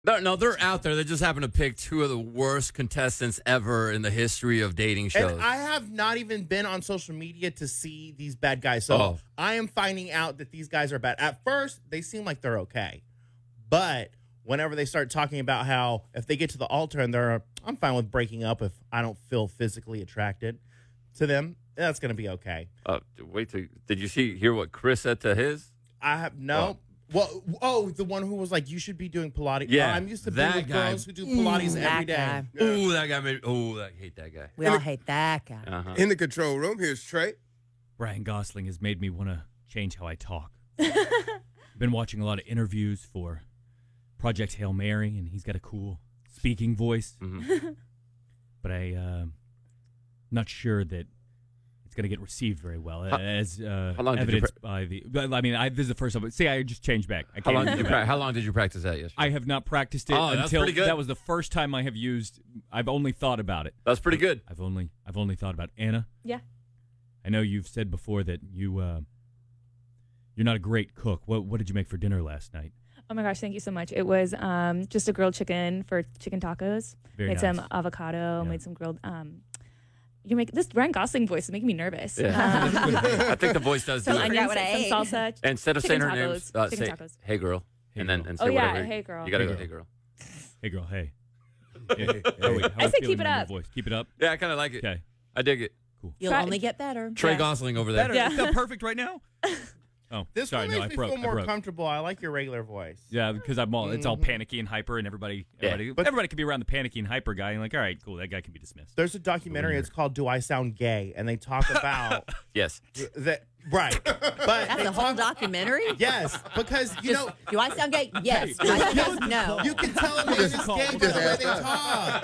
No, they're out there. They just happen to pick two of the worst contestants ever in the history of dating shows. And I have not even been on social media to see these bad guys. So I am finding out that these guys are bad. At first, they seem like they're okay. But whenever they start talking about how if they get to the altar and I'm fine with breaking up if I don't feel physically attracted to them, that's going to be okay. Did you hear what Chris said to his? I have no. Well, the one who was like, you should be doing Pilates. Yeah, I'm used to being with girls who do Pilates every day. Guy. Yeah. Ooh, that guy made. Oh, I hate that guy. We all hate that guy. Uh-huh. In the control room, here's Trey. Ryan Gosling has made me want to change how I talk. I've been watching a lot of interviews for Project Hail Mary, and he's got a cool speaking voice. Mm-hmm. But I'm not sure that it's going to get received very well, as evidenced by the. I mean, this is the first time. See, I just changed back. How long did you practice that yesterday? I have not practiced it until that was the first time I have used. I've only thought about it. That's pretty good. I've only thought about it. Anna. Yeah. I know you've said before that you're not a great cook. What did you make for dinner last night? Oh my gosh, thank you so much. It was just a grilled chicken for chicken tacos. Very made nice. some avocado. Yeah. Made some grilled. You make this Ryan Gosling voice is making me nervous. Yeah. I think the voice does do Some it. onions, some salsa. Instead of saying her name, chicken say, tacos. hey, girl. Hey, and girl. then say whatever. Hey, girl. You got to go, hey, girl. Hey, girl, hey. Wait, I said keep it up. Voice? Keep it up? Yeah, I kind of like it. Okay. I dig it. Cool. You'll only get better. Trey Gosling over there. Better. Yeah. Is that perfect right now? Oh, This sorry, one no, makes I me feel more broke. comfortable. I like your regular voice. Yeah, because it's all panicky and hyper, and everybody can be around the panicky and hyper guy, and like, all right, cool, that guy can be dismissed. There's a documentary. It's called "Do I Sound Gay?" and they talk about Yes. that. Right, but That's a whole documentary? yes, because you know Do I sound gay? Yes. Do I sound gay? No. you can tell a man is gay by the way they talk.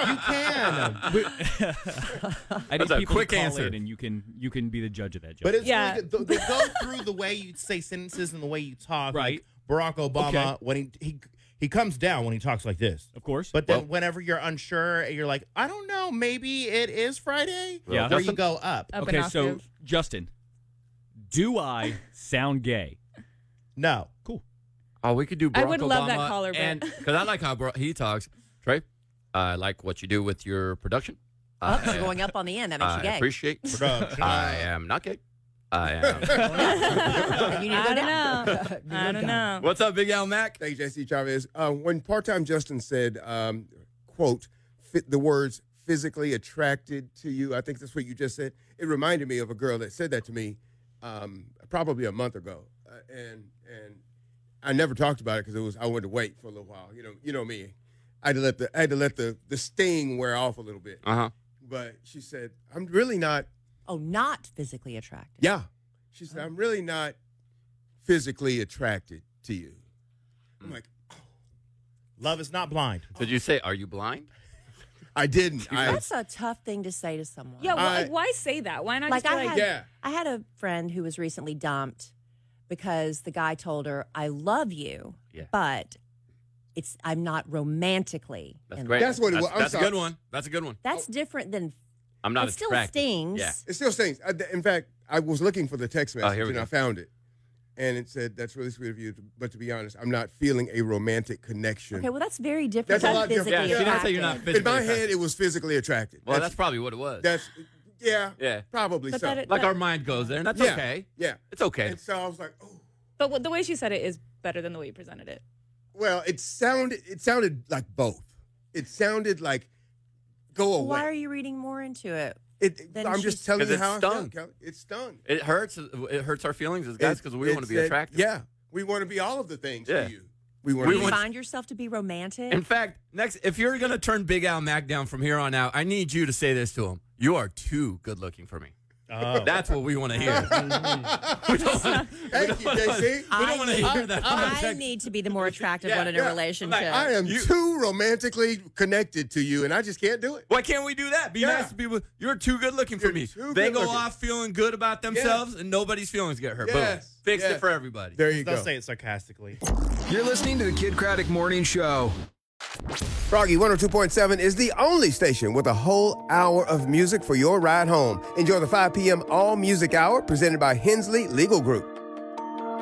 You can. I need That's a people quick to call answer. in, and you can be the judge of that. Judge. But it's Yeah. really good. They go through the way you say sentences and the way you talk. Right. Like Barack Obama, Okay. when he comes down when he talks like this. of course. But then whenever you're unsure, you're like, I don't know, maybe it is Friday. Yeah. Or you go up. Up okay, an so octave. Justin, do I sound gay? No. Cool. Oh, we could do Barack I would love that Obama, caller, but- and because I like how he talks. Trey, I like what you do with your production. Oh, you're going up on the end. That makes you I gay. appreciate. Production. I am not gay. I am. You need to go I down. don't know. I don't know. What's up, Big Al Mac? Thanks, Jesse Chavez. When part-time Justin said, quote, the words physically attracted to you, I think that's what you just said, it reminded me of a girl that said that to me probably a month ago. And I never talked about it because I wanted to wait for a little while. You know me. I had to let the sting wear off a little bit. Uh-huh. But she said, I'm really not. Oh, not physically attracted. Yeah. She said, I'm really not physically attracted to you. I'm like, Love is not blind. Did you say, are you blind? I didn't. That's a tough thing to say to someone. Yeah, why say that? Why not Like just be like, I had a friend who was recently dumped because the guy told her, I love you, but I'm not romantically. That's in great. love." That's what it was. I'm That's a sorry. good one. That's a good one. That's different than I'm not it still attracted. stings. Yeah. It still stings. In fact, I was looking for the text message here we and go. I found it. And it said, that's really sweet of you, but to be honest, I'm not feeling a romantic connection. Okay, well, that's very different That's a than lot different. physically Yeah, she didn't say attracted. you're not In physically my attracted. head, it was physically attracted. Well, that's probably what it was. Yeah, probably But so. that- Like our mind goes there, and that's Yeah. okay. Yeah. It's okay. And so I was like, oh. But the way she said it is better than the way you presented it. Well, it sounded like both. It sounded like, go away. Why are you reading more into it? Then I'm she's- just telling 'Cause you it how I stung. feel, Kelly. It stung. It hurts. It hurts our feelings as guys because we want to be said, attractive. Yeah. We want to be all of the things Yeah. to you. We Do want you to be. find yourself to be romantic? In fact, if you're gonna turn Big Al Mac down from here on out, I need you to say this to him: "You are too good looking for me." Oh. That's what we want to hear. We don't wanna- Thank you, JC. we don't want to hear that. I need to be the more attractive one in a relationship. I am too romantically connected to you, and I just can't do it. Why can't we do that? Be nice to people. You're too good looking for You're me. too They good go looking. off feeling good about themselves, and nobody's feelings get hurt. Boom. Yes. Fixed Yes. it for everybody. There you They'll go. say it sarcastically. You're listening to the Kid Craddock Morning Show. Froggy 102.7 is the only station with a whole hour of music for your ride home. Enjoy the 5 p.m. All Music Hour presented by Hensley Legal Group.